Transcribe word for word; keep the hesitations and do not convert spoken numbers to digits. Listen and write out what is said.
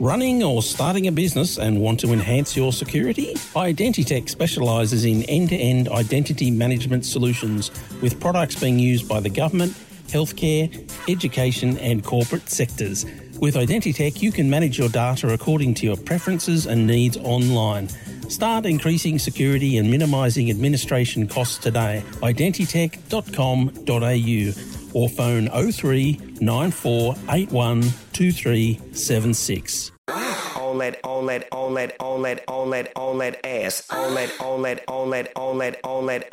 Running or starting a business and want to enhance your security? Identitech specialises in end-to-end identity management solutions with products being used by the government, healthcare, education and corporate sectors. With Identitech, you can manage your data according to your preferences and needs online. Start increasing security and minimising administration costs today. identitech dot com dot a u or phone oh three nine four eight one two three seven six. All that, all that, all that, all that, all that, all that ass. All that, all that, all that, all that, all that.